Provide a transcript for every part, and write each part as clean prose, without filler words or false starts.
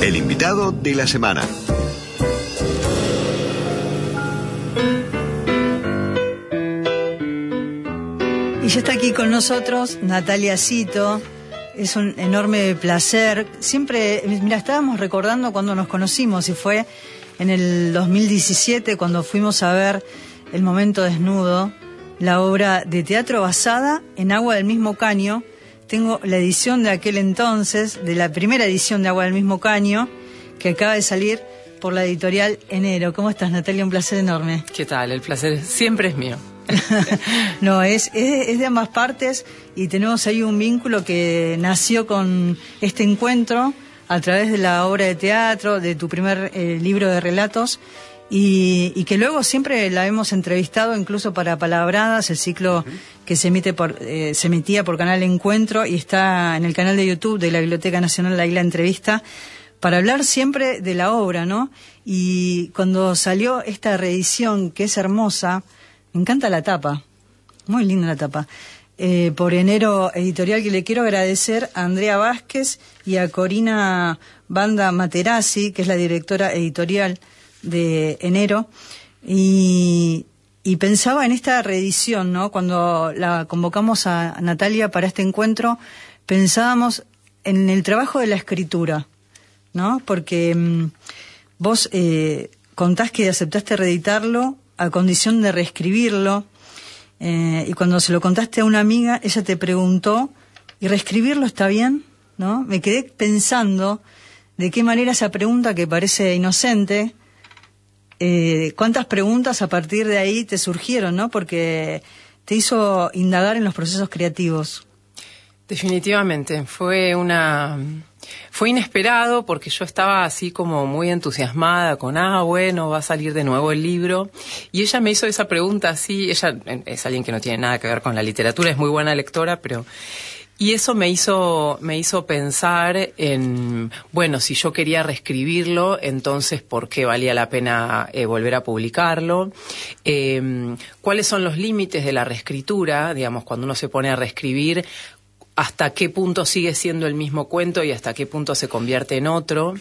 El invitado de la semana. Y ya está aquí con nosotros Natalia Cito. Es un enorme placer. Siempre, mira, estábamos recordando cuando nos conocimos, y fue en el 2017 cuando fuimos a ver El Momento Desnudo, la obra de teatro basada en Agua del Mismo Caño. Tengo la edición de aquel entonces, de la primera edición de Agua del Mismo Caño, que acaba de salir por la editorial Enero. ¿Cómo estás, Natalia? Un placer enorme. ¿Qué tal? El placer siempre es mío. No, es de ambas partes, y tenemos ahí un vínculo que nació con este encuentro a través de la obra de teatro, de tu primer libro de relatos, y que luego siempre la hemos entrevistado incluso para Palabradas, el ciclo que se emitía por Canal Encuentro y está en el canal de YouTube de la Biblioteca Nacional, ahí la entrevista, para hablar siempre de la obra, ¿no? Y cuando salió esta reedición, que es hermosa, me encanta la tapa, muy linda la tapa, por Enero Editorial, que le quiero agradecer a Andrea Vázquez y a Corina Banda Materazzi, que es la directora editorial de Enero, y pensaba en esta reedición, ¿no? Cuando la convocamos a Natalia para este encuentro, pensábamos en el trabajo de la escritura, ¿no? Porque vos contás que aceptaste reeditarlo a condición de reescribirlo, y cuando se lo contaste a una amiga, ella te preguntó, ¿y reescribirlo está bien? ¿No? Me quedé pensando de qué manera esa pregunta, que parece inocente, cuántas preguntas a partir de ahí te surgieron, ¿no? Porque te hizo indagar en los procesos creativos. Definitivamente, fue inesperado, porque yo estaba así como muy entusiasmada con, bueno, va a salir de nuevo el libro, y ella me hizo esa pregunta así. Ella es alguien que no tiene nada que ver con la literatura, es muy buena lectora, y eso me hizo pensar en, bueno, si yo quería reescribirlo, entonces ¿por qué valía la pena volver a publicarlo? ¿Cuáles son los límites de la reescritura? Digamos, cuando uno se pone a reescribir, hasta qué punto sigue siendo el mismo cuento y hasta qué punto se convierte en otro.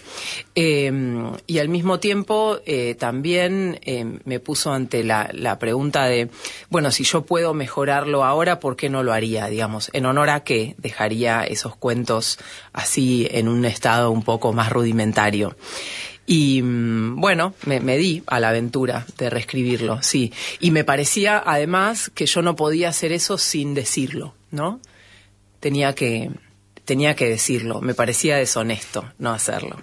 Y al mismo tiempo también me puso ante la pregunta de, bueno, si yo puedo mejorarlo ahora, ¿por qué no lo haría? Digamos, ¿en honor a qué dejaría esos cuentos así en un estado un poco más rudimentario? Y bueno, me di a la aventura de reescribirlo, sí. Y me parecía además que yo no podía hacer eso sin decirlo, ¿no? Tenía que decirlo. Me parecía deshonesto no hacerlo.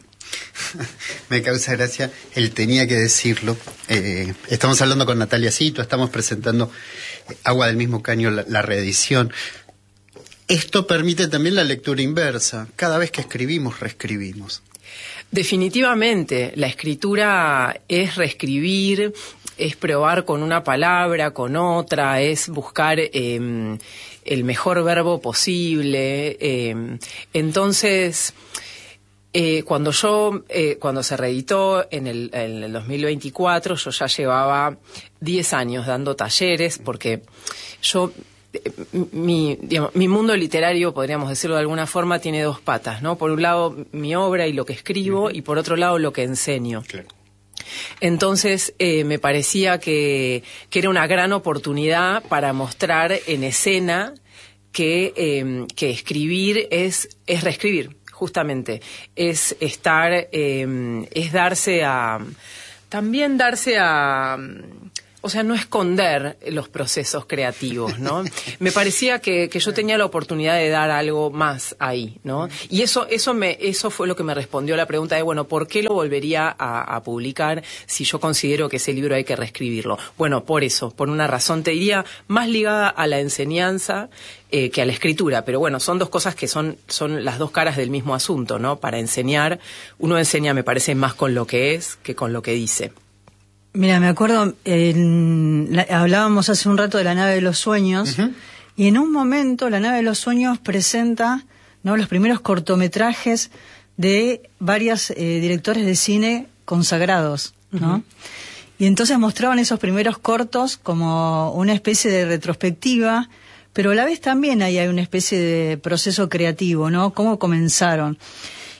Me causa gracia el tenía que decirlo. Estamos hablando con Natalia Cito, estamos presentando Agua del Mismo Caño, la reedición. Esto permite también la lectura inversa. Cada vez que escribimos, reescribimos. Definitivamente, la escritura es reescribir, es probar con una palabra, con otra, es buscar el mejor verbo posible. Entonces, cuando se reeditó en el 2024, yo ya llevaba 10 años dando talleres, porque yo... Mi mundo literario, podríamos decirlo de alguna forma, tiene dos patas, ¿no? Por un lado, mi obra y lo que escribo, y por otro lado, lo que enseño. Claro. Entonces, me parecía que era una gran oportunidad para mostrar en escena que escribir es reescribir, justamente. Es estar, es darse a... También darse a... O sea, no esconder los procesos creativos, ¿no? Me parecía que yo tenía la oportunidad de dar algo más ahí, ¿no? Y eso fue lo que me respondió a la pregunta de, bueno, ¿por qué lo volvería a publicar si yo considero que ese libro hay que reescribirlo? Bueno, por eso, por una razón, te diría, más ligada a la enseñanza que a la escritura. Pero bueno, son dos cosas que son las dos caras del mismo asunto, ¿no? Para enseñar, uno enseña, me parece, más con lo que es que con lo que dice. Mira, me acuerdo, hablábamos hace un rato de La Nave de los Sueños, y en un momento La Nave de los Sueños presenta, ¿no?, los primeros cortometrajes de varios directores de cine consagrados, ¿no? Y entonces mostraban esos primeros cortos como una especie de retrospectiva, pero a la vez también hay una especie de proceso creativo, ¿no? Cómo comenzaron.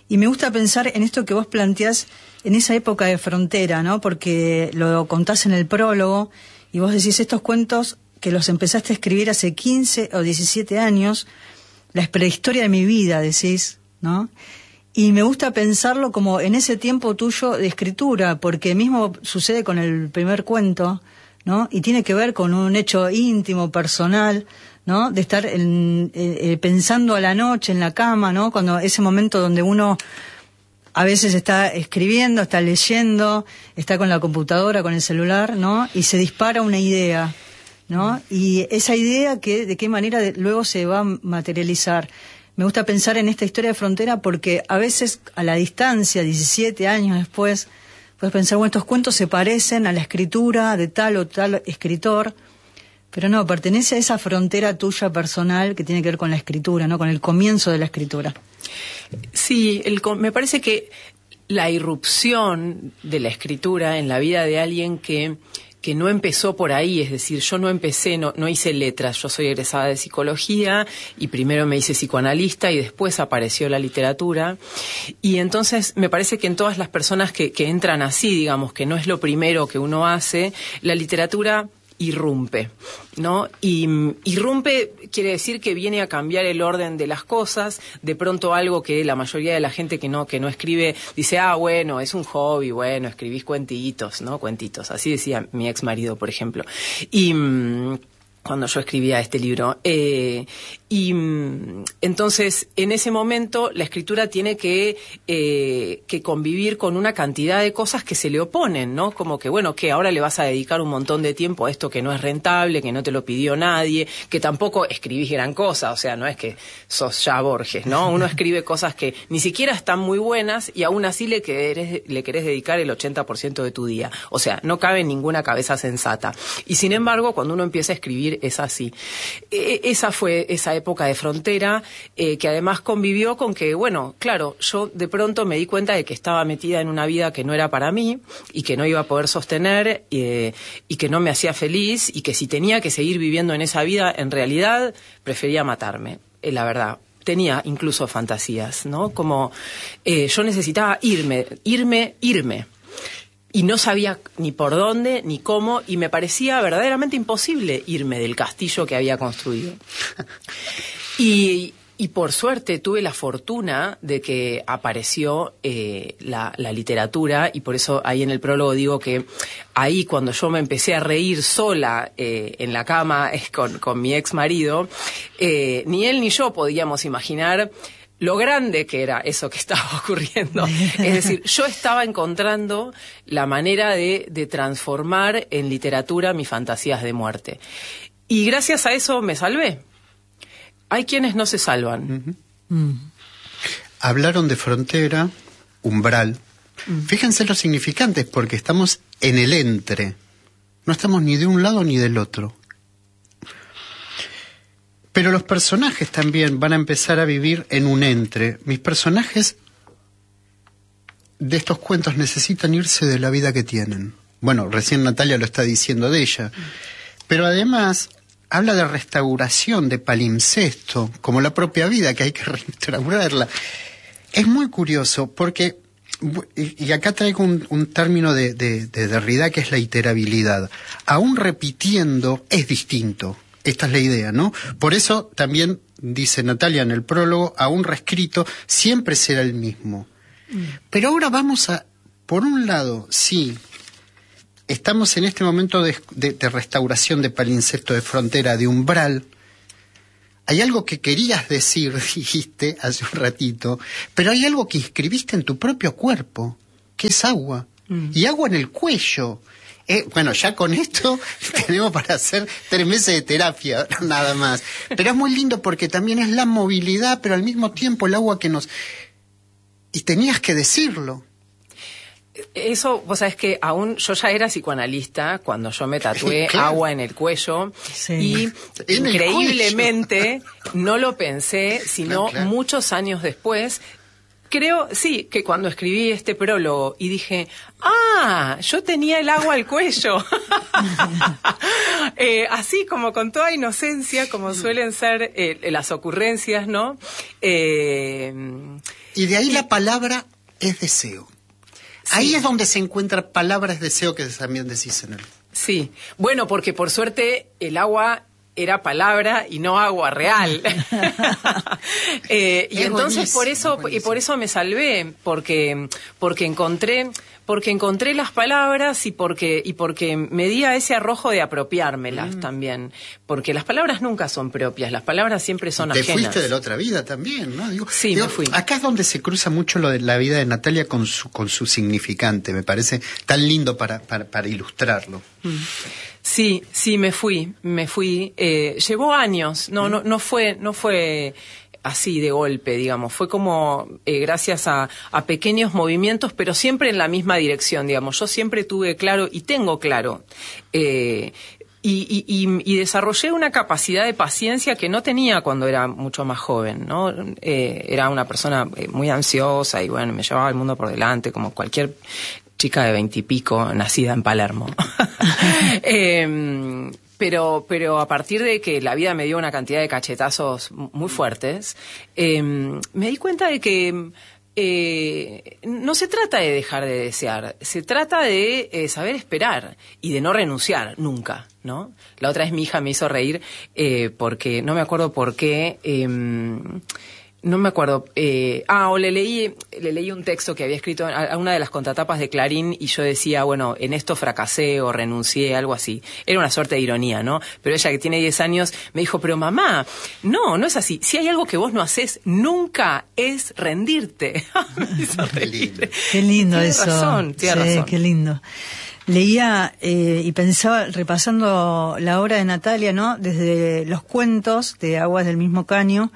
Y me gusta pensar en esto que vos planteás en esa época de frontera, ¿no? Porque lo contás en el prólogo y vos decís estos cuentos que los empezaste a escribir hace 15 o 17 años, la prehistoria de mi vida, decís, ¿no? Y me gusta pensarlo como en ese tiempo tuyo de escritura, porque mismo sucede con el primer cuento, ¿no? Y tiene que ver con un hecho íntimo, personal, ¿no? De estar pensando a la noche en la cama, ¿no? Cuando ese momento donde uno a veces está escribiendo, está leyendo, está con la computadora, con el celular, ¿no? Y se dispara una idea, ¿no? Y esa idea de qué manera luego se va a materializar. Me gusta pensar en esta historia de frontera porque a veces a la distancia, 17 años después, puedes pensar, bueno, estos cuentos se parecen a la escritura de tal o tal escritor, pero no, pertenece a esa frontera tuya personal que tiene que ver con la escritura, ¿no? Con el comienzo de la escritura. Sí, me parece que la irrupción de la escritura en la vida de alguien que no empezó por ahí, es decir, yo no empecé, no hice letras, yo soy egresada de psicología y primero me hice psicoanalista y después apareció la literatura, y entonces me parece que en todas las personas que entran así, digamos, que no es lo primero que uno hace, la literatura irrumpe, ¿no? Y irrumpe quiere decir que viene a cambiar el orden de las cosas. De pronto algo que la mayoría de la gente que no escribe dice, bueno, es un hobby, bueno, escribís cuentitos, ¿no? Cuentitos. Así decía mi ex marido, por ejemplo. Y cuando yo escribía este libro. Entonces, en ese momento, la escritura tiene que convivir con una cantidad de cosas que se le oponen, ¿no? Como que, bueno, que ahora le vas a dedicar un montón de tiempo a esto que no es rentable, que no te lo pidió nadie, que tampoco escribís gran cosa, o sea, no es que sos ya Borges, ¿no? Uno escribe cosas que ni siquiera están muy buenas y aún así le querés dedicar el 80% de tu día. O sea, no cabe en ninguna cabeza sensata. Y sin embargo, cuando uno empieza a escribir, es así. Esa fue esa época de frontera, que además convivió con que, bueno, claro, yo de pronto me di cuenta de que estaba metida en una vida que no era para mí y que no iba a poder sostener y que no me hacía feliz, y que si tenía que seguir viviendo en esa vida, en realidad prefería matarme, la verdad. Tenía incluso fantasías, ¿no? Como yo necesitaba irme. Y no sabía ni por dónde, ni cómo, y me parecía verdaderamente imposible irme del castillo que había construido. Y por suerte tuve la fortuna de que apareció la literatura, y por eso ahí en el prólogo digo que ahí cuando yo me empecé a reír sola en la cama con mi ex marido, ni él ni yo podíamos imaginar lo grande que era eso que estaba ocurriendo. Es decir, yo estaba encontrando la manera de transformar en literatura mis fantasías de muerte. Y gracias a eso me salvé. Hay quienes no se salvan. Hablaron de frontera, umbral. Fíjense los significantes, porque estamos en el entre. No estamos ni de un lado ni del otro. Pero los personajes también van a empezar a vivir en un entre. Mis personajes de estos cuentos necesitan irse de la vida que tienen. Bueno, recién Natalia lo está diciendo de ella. Pero además habla de restauración, de palimpsesto, como la propia vida, que hay que restaurarla. Es muy curioso porque, y acá traigo un término de Derrida, que es la iterabilidad. Aún repitiendo es distinto. Esta es la idea, ¿no? Por eso también dice Natalia en el prólogo, aún reescrito, siempre será el mismo. Pero ahora vamos a, por un lado, sí, estamos en este momento de restauración, de palimpsesto, de frontera, de umbral. Hay algo que querías decir, dijiste hace un ratito, pero hay algo que inscribiste en tu propio cuerpo, que es agua, y agua en el cuello. Bueno, ya con esto tenemos para hacer 3 meses de terapia, nada más. Pero es muy lindo porque también es la movilidad, pero al mismo tiempo el agua que nos... Y tenías que decirlo. Eso, vos sabés que aún yo ya era psicoanalista cuando yo me tatué claro. Agua en el cuello, sí. Y en increíblemente no lo pensé, sino claro. Muchos años después. Creo, sí, que cuando escribí este prólogo y dije, yo tenía el agua al cuello. Así como con toda inocencia, como suelen ser las ocurrencias, ¿no? Y Y de ahí la palabra es deseo. Sí. Ahí es donde se encuentra palabra es deseo, que también decís en el... Sí, bueno, porque por suerte el agua era palabra y no agua real. Y entonces por eso me salvé, porque encontré las palabras y porque me di a ese arrojo de apropiármelas también, porque las palabras nunca son propias, las palabras siempre son ajenas. Te fuiste de la otra vida también, ¿no? Sí, me fui. Acá es donde se cruza mucho lo de la vida de Natalia con su significante, me parece tan lindo para ilustrarlo. Sí, me fui. Llevó años, no fue así de golpe, digamos. Fue como gracias a pequeños movimientos, pero siempre en la misma dirección, digamos. Yo siempre tuve claro y tengo claro. Y desarrollé una capacidad de paciencia que no tenía cuando era mucho más joven, ¿no? Era una persona muy ansiosa y bueno, me llevaba el mundo por delante como cualquier chica de 20 y pico, nacida en Palermo. Pero a partir de que la vida me dio una cantidad de cachetazos muy fuertes, me di cuenta de que no se trata de dejar de desear, se trata de saber esperar y de no renunciar nunca, ¿no? La otra vez mi hija me hizo reír porque no me acuerdo por qué... No me acuerdo. O le leí un texto que había escrito a una de las contratapas de Clarín y yo decía, bueno, en esto fracasé o renuncié, algo así. Era una suerte de ironía, ¿no? Pero ella, que tiene 10 años, me dijo, pero mamá, no es así. Si hay algo que vos no haces, nunca es rendirte. Me hizo reír. Qué lindo tiene eso. Tiene razón. Qué lindo. Leía y pensaba, repasando la obra de Natalia, ¿no? Desde los cuentos de Aguas del mismo caño,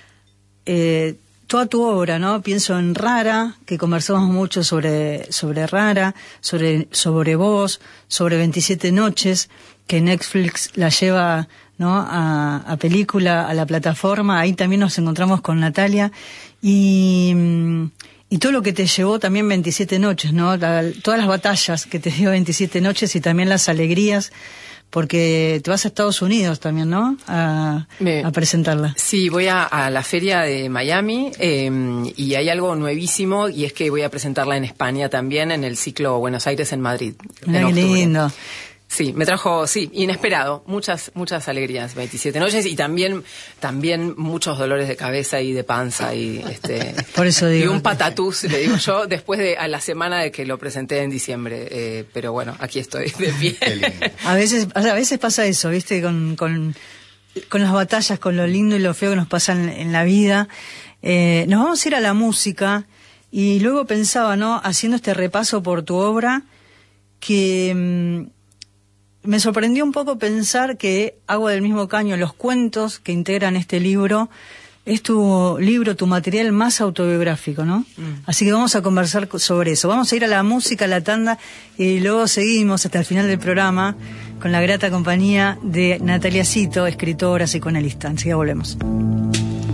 toda tu obra, ¿no? Pienso en Rara, que conversamos mucho sobre Rara, sobre vos, sobre 27 noches, que Netflix la lleva, ¿no? a película, a la plataforma. Ahí también nos encontramos con Natalia y todo lo que te llevó también 27 noches, ¿no? Todas las batallas que te dio 27 noches y también las alegrías. Porque te vas a Estados Unidos también, ¿no? A presentarla. Sí, voy a la feria de Miami y hay algo nuevísimo y es que voy a presentarla en España también en el ciclo Buenos Aires en Madrid. Mirá qué lindo. Sí, me trajo, inesperado, muchas alegrías, 27 noches y también muchos dolores de cabeza y de panza y por eso digo, y un patatús, le digo yo, a la semana de que lo presenté en diciembre, pero bueno, aquí estoy de pie. A veces pasa eso, ¿viste? Con las batallas, con lo lindo y lo feo que nos pasa en la vida. Nos vamos a ir a la música y luego pensaba, ¿no? Haciendo este repaso por tu obra, que me sorprendió un poco pensar que Agua del mismo caño, los cuentos que integran este libro, es tu material más autobiográfico, ¿no? Así que vamos a conversar sobre eso. Vamos a ir a la música, a la tanda, y luego seguimos hasta el final del programa con la grata compañía de Natalia Cito, escritora, psicoanalista. Enseguida volvemos.